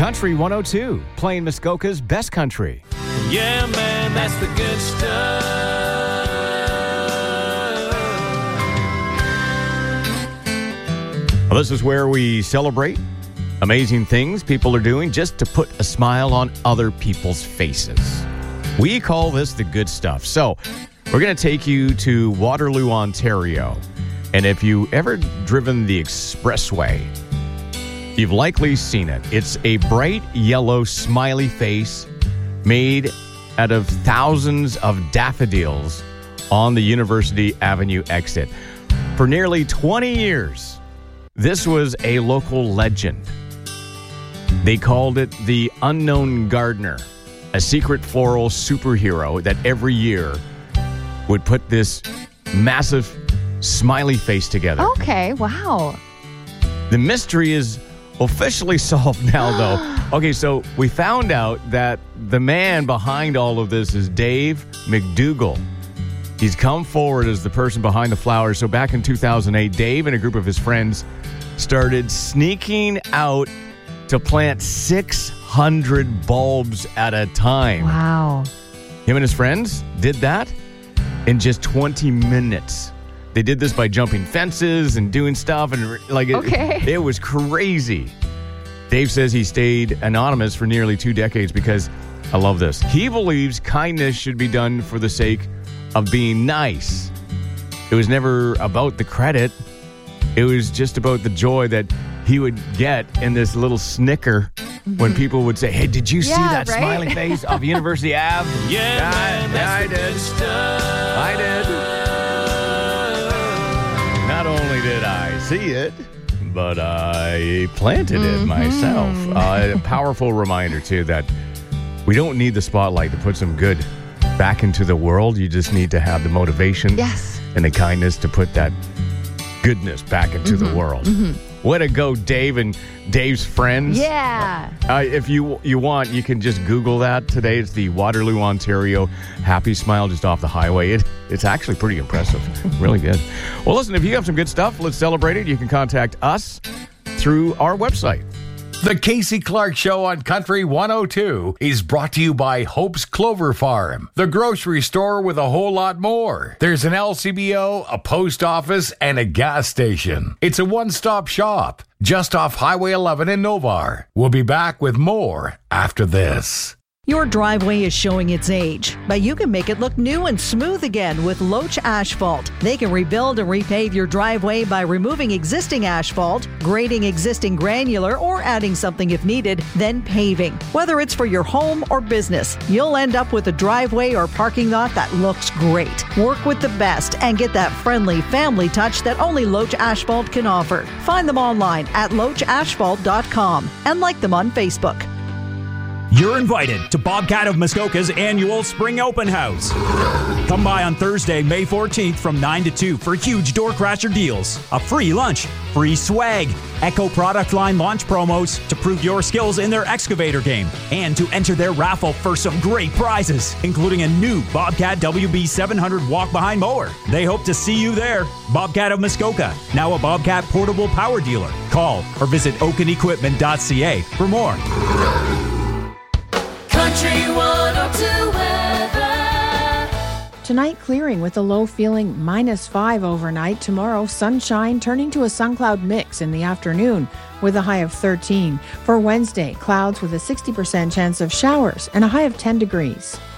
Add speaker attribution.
Speaker 1: Country 102, playing Muskoka's best country.
Speaker 2: Yeah, man, that's the good stuff.
Speaker 1: Well, this is where we celebrate amazing things people are doing just to put a smile on other people's faces. We call this the good stuff. So we're going to take you to Waterloo, Ontario. And if you ever driven the expressway, you've likely seen it. It's a bright yellow smiley face made out of thousands of daffodils on the University Avenue exit. For nearly 20 years, this was a local legend. They called it the Unknown Gardener, a secret floral superhero that every year would put this massive smiley face together.
Speaker 3: Okay, wow.
Speaker 1: The mystery is officially solved now, though. Okay, so we found out that the man behind all of this is Dave McDougall. He's come forward as the person behind the flowers. So back in 2008, Dave and a group of his friends started sneaking out to plant 600 bulbs at a time.
Speaker 3: Wow.
Speaker 1: Him and his friends did that in just 20 minutes. They did this by jumping fences and doing stuff, and it was crazy. Dave says he stayed anonymous for nearly 2 decades because, I love this, he believes kindness should be done for the sake of being nice. It was never about the credit. It was just about the joy that he would get in this little snicker when people would say, hey, did you see that smiling face off University Ave?
Speaker 2: Yeah,
Speaker 1: I did. I did. Not only did I see it, but I planted it myself. A powerful reminder, too, that we don't need the spotlight to put some good back into the world. You just need to have the motivation and the kindness to put that goodness back into the world. Way to go, Dave and Dave's friends.
Speaker 3: Yeah.
Speaker 1: If you want, you can just Google that today. It's the Waterloo, Ontario Happy Smile just off the highway. It's actually pretty impressive. Really good. Well, listen, if you have some good stuff, let's celebrate it. You can contact us through our website.
Speaker 4: The Casey Clark Show on Country 102 is brought to you by Hope's Clover Farm, the grocery store with a whole lot more. There's an LCBO, a post office, and a gas station. It's a one-stop shop just off Highway 11 in Novar. We'll be back with more after this.
Speaker 5: Your driveway is showing its age, but you can make it look new and smooth again with Loach Asphalt. They can rebuild and repave your driveway by removing existing asphalt, grading existing granular, or adding something if needed, then paving. Whether it's for your home or business, you'll end up with a driveway or parking lot that looks great. Work with the best and get that friendly family touch that only Loach Asphalt can offer. Find them online at loachasphalt.com and like them on Facebook.
Speaker 6: You're invited to Bobcat of Muskoka's annual Spring Open House. Come by on Thursday, May 14th from 9 to 2 for huge door crasher deals, a free lunch, free swag, Echo product line launch promos to prove your skills in their excavator game, and to enter their raffle for some great prizes, including a new Bobcat WB700 walk-behind mower. They hope to see you there. Bobcat of Muskoka, now a Bobcat portable power dealer. Call or visit oakenequipment.ca for more.
Speaker 2: Country 102 weather.
Speaker 7: Tonight, clearing with a low feeling -5 overnight. Tomorrow, sunshine turning to a sun cloud mix in the afternoon with a high of 13. For Wednesday, clouds with a 60% chance of showers and a high of 10 degrees.